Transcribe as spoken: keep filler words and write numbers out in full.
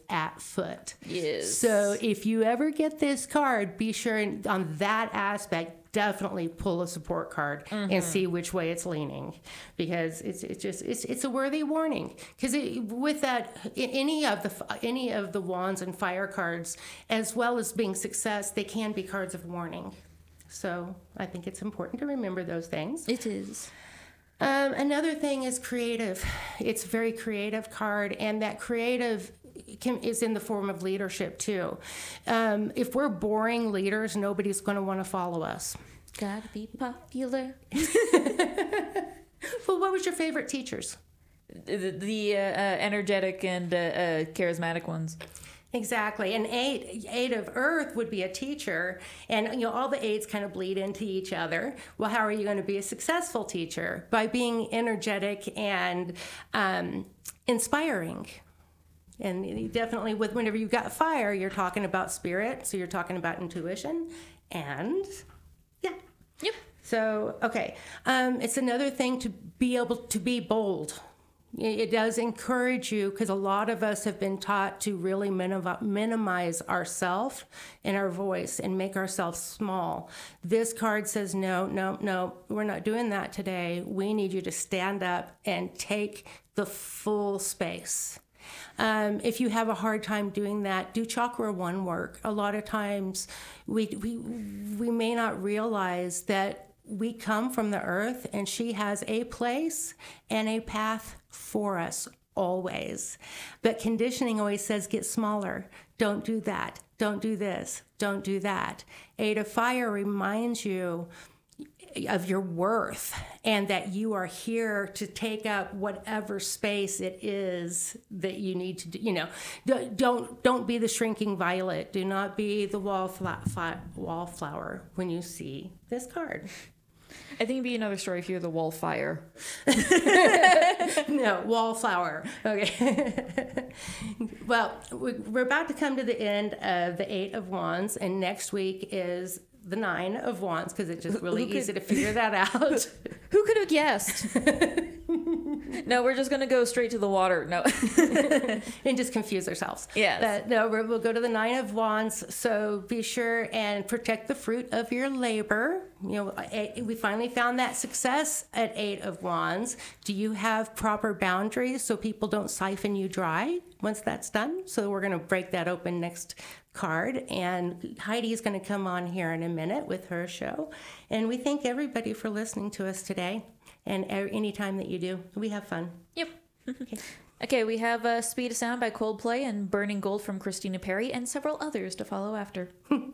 at foot. Yes. So if you ever get this card, be sure and, on that aspect, definitely pull a support card mm-hmm. and see which way it's leaning, because it's it's just it's it's a worthy warning. Because with that, any of the any of the wands and fire cards, as well as being success, they can be cards of warning. So I think it's important to remember those things. It is. Um, another thing is creative. It's a very creative card, and that creative can, is in the form of leadership too. Um, if we're boring leaders, nobody's going to want to follow us. Gotta be popular. Well, what was your favorite teachers? The, the uh, uh, energetic and uh, uh, charismatic ones. Exactly. And eight, eight of earth would be a teacher, and you know all the eights kind of bleed into each other. Well, how are you going to be a successful teacher? By being energetic and um, inspiring. And definitely with whenever you've got fire, you're talking about spirit, so you're talking about intuition, and yeah. Yep. So, okay. Um, it's another thing to be able to be bold. It does encourage you, because a lot of us have been taught to really minim- minimize ourselves and our voice and make ourselves small. This card says, no, no, no, we're not doing that today. We need you to stand up and take the full space. Um, if you have a hard time doing that, do chakra one work. A lot of times we we we may not realize that we come from the earth, and she has a place and a path for us always. But conditioning always says, get smaller. Don't do that. Don't do this. Don't do that. Eight of Fire reminds you of your worth, and that you are here to take up whatever space it is that you need to do. You know, don't don't be the shrinking violet. Do not be the wallflower wallflower when you see this card. I think it'd be another story if you're the wall fire. No, wallflower. Okay. Well, we're about to come to the end of the Eight of Wands, and next week is the Nine of Wands, because it's just really Who could, easy to figure that out. Who could have guessed? No, we're just going to go straight to the water. No. And just confuse ourselves. Yes. But no, we're, we'll go to the Nine of Wands. So be sure and protect the fruit of your labor. You know, eight, we finally found that success at Eight of Wands. Do you have proper boundaries so people don't siphon you dry once that's done? So we're going to break that open next card. And Heidi's going to come on here in a minute with her show. And we thank everybody for listening to us today. And any time that you do, we have fun. Yep. Okay. Okay, we have uh, Speed of Sound by Coldplay and Burning Gold from Christina Perri, and several others to follow after.